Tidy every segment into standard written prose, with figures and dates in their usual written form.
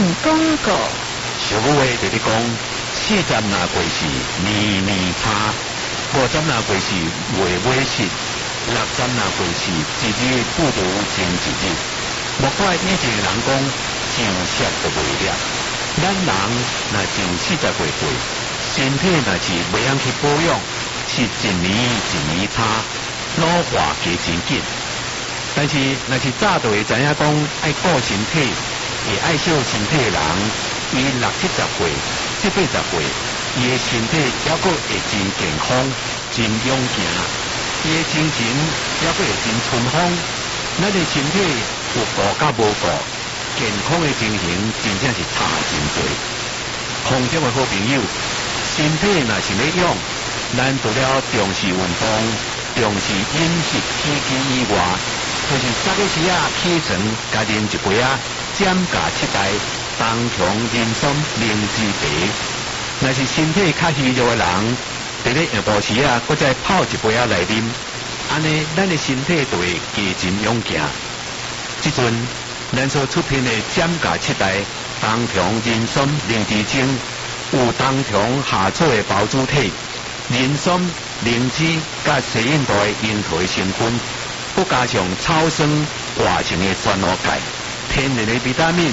广告。 俗语话就是讲，40若过世年年差，50若过世月月失，60若过世一日不如前一日。莫怪以前人讲上色就袂了，咱人若前40岁过，身体若是袂晓去保养，是一年一年差，老化加真紧。但是若是早就会知影讲爱顾身体，会爱惜身体的人，伊60、70岁、70、80岁，伊的身体还阁会真健康、真勇健，伊的精神还阁会真春风。咱的身体有顾甲无顾，健康的情形真正是差真多。空中的好朋友，身体若是要养，咱除了重视运动、重视饮食起居以外，就是早个时起床，加啉一杯减价7代冬虫人参灵芝茶。若是身体较虚弱的人，伫咧下晡时搁再泡一杯来啉，安尼咱的身体就会加真勇健。即阵咱所出品的减价7代冬虫人参灵芝精，有冬虫夏草的包主体、人参、灵芝甲西印度的樱桃的成分，佮加上草酸活性的酸化钙，天然的维他命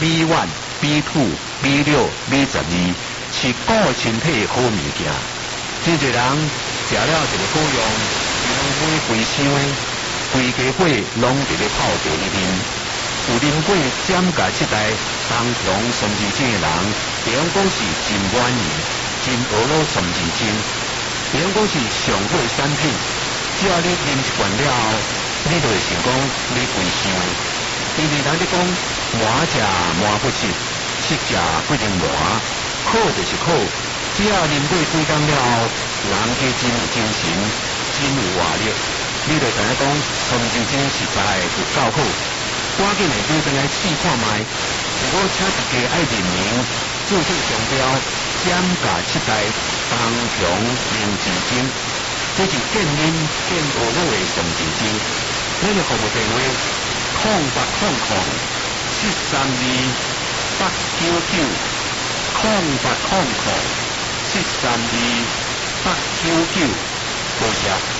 B1、B2、B6、B12，是顾身体的好物件。真侪人食了就会好用，像买规箱的规家伙拢伫咧泡茶里面。有啉过减价7代冬虫参枝精的人，会用讲是真满意、真俄罗参枝精，会用讲是上好的产品。只要你啉一罐了后，你就会想讲你规箱。因为人咧讲满食满不食，食食不能满，好就是好。只要啉过几工了后，人加真有精神，真有活力，你就知影讲参枝精实在有够好。赶紧来对回来试看卖。如果请大家爱认明，注册商标减价7代冬虫灵芝精，这是健饮健学好的参枝精。咱的服务电话：0800-899-899，0800-899，多谢。